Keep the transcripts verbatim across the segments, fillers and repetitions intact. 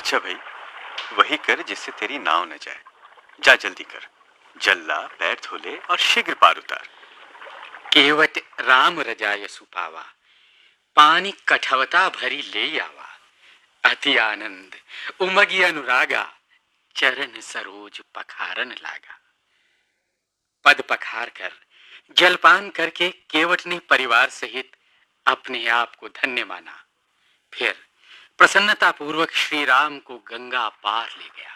अच्छा भाई, वही कर जिससे तेरी नाव न जाए। जा जल्दी कर, जल्ला पैर धोले और शीघ्र पार उतार। केवट राम रजाय सुपावा, पानी कठवता भरी ले आवा। अति आनंद उमगी अनुरागा, चरण सरोज पखारन लागा। पद पखार कर जलपान करके केवट ने परिवार सहित अपने आप को धन्य माना। फिर प्रसन्नता पूर्वक श्री राम को गंगा पार ले गया।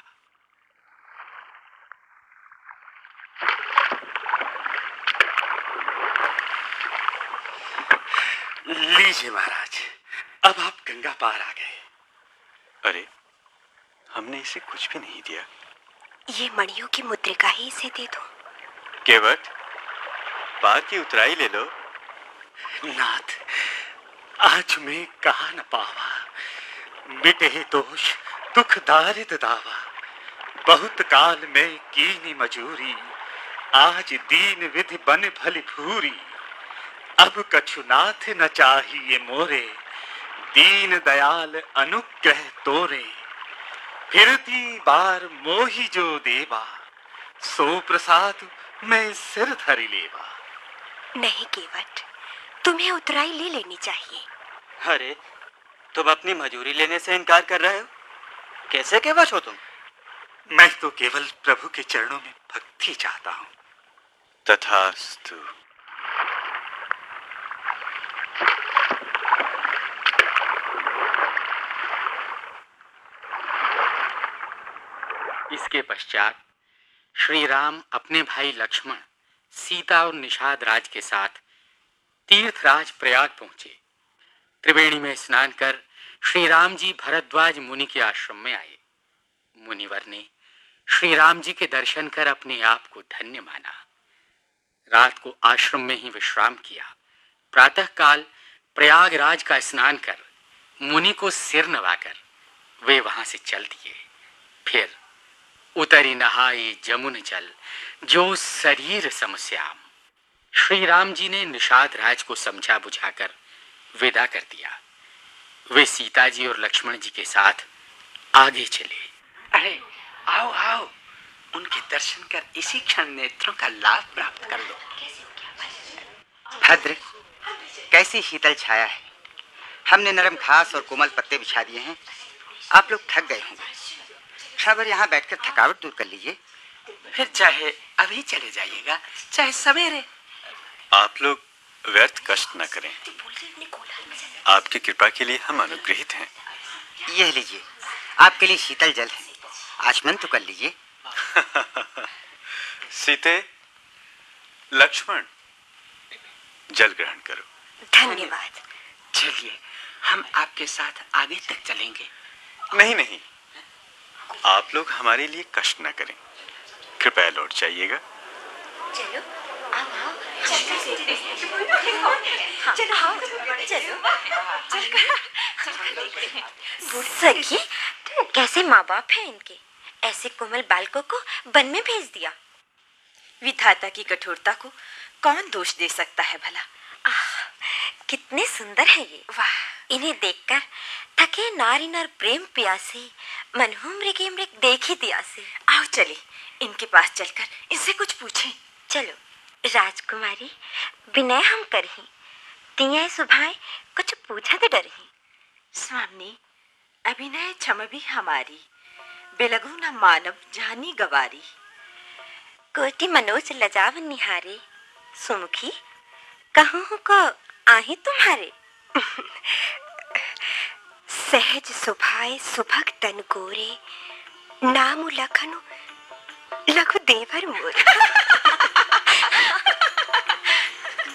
लीजिए महाराज, अब आप गंगा पार आ गए। अरे, हमने इसे कुछ भी नहीं दिया। ये मणियों की मुद्रिका ही इसे दे दो। केवट, पार की उतराई ले लो। नाथ, आज मैं कहा न पावा, मिटे दोष दुख दारिद दावा। बहुत काल में कीनी मजूरी, आज दीन विधि बन भली भूरी। अब कछु नाथ न चाहिए मोरे, दीन दयाल अनुग्रह तोरे। फिरती बार मोहि जो देवा, सो प्रसाद मैं सिर धरि लेवा। नहीं केवट, तुम्हें उतराई ले लेनी चाहिए। अरे, तुम अपनी मजूरी लेने से इनकार कर रहे हो? कैसे के वश हो तुम? मैं तो केवल प्रभु के चरणों में भक्ति चाहता हूँ। तथास्तु। इसके पश्चात श्री राम अपने भाई लक्ष्मण, सीता और निषाद राज के साथ तीर्थराज प्रयाग पहुंचे। त्रिवेणी में स्नान कर श्री राम जी भरद्वाज मुनि के आश्रम में आए। मुनिवर ने श्री राम जी के दर्शन कर अपने आप को धन्य माना। रात को आश्रम में ही विश्राम किया। प्रातः काल प्रयागराज का स्नान कर मुनि को सिर नवाकर वे वहां से चल दिए। फिर उतरी नहाए जमुन जल, जो शरीर समश्याम। श्री राम जी ने निषाद राज को समझा बुझाकर विदा कर दिया। वे सीता जी और लक्ष्मण जी के साथ आगे चले। अरे आओ आओ, उनके दर्शन कर इसी क्षण नेत्रों का लाभ प्राप्त कर लो। भद्र, कैसी शीतल छाया है। हमने नरम घास और कोमल पत्ते बिछा दिए हैं। आप लोग थक गए होंगे, क्षण भर यहाँ बैठकर थकावट दूर कर लीजिए। फिर चाहे अभी चले जाइएगा, चाहे सवेरे। आप लोग व्यर्थ कष्ट न करें। आपकी कृपा के लिए हम अनुग्रहित हैं। यह लीजिए, आपके लिए शीतल जल है, आचमन तो कर लीजिए। सीते, लक्ष्मण, जल ग्रहण करो। धन्यवाद। चलिए, हम आपके साथ आगे तक चलेंगे। नहीं नहीं, आप लोग हमारे लिए कष्ट न करें, कृपया लौट जाइएगा। चलो आओ आओ, चलो आओ, चलो। सखी, कैसे माँ बाप हैं इनके, ऐसे कोमल बालकों को वन में भेज दिया। विधाता की कठोरता को कौन दोष दे सकता है भला। आह, कितने सुंदर है ये। वाह, इन्हें देखकर थके नारी नर प्रेम प्यासे, मनहु मृगे मृग देखी दियासे। आओ चले, इनके पास चलकर इनसे कुछ पूछें। चलो राजकुमारी, विनय हम करही, तिया सुभाए कुछ पूछा तो डरही। स्वामी, अभिनय क्षम भी हमारी, बेलगु न मानव जानी गवारी। कोटि मनोज लजाव निहारे, सुमुखी कहूँ को आही तुम्हारे। सहज सुभाए सुभग तन गोरे, नामु लखनु लघु देवर मोरे।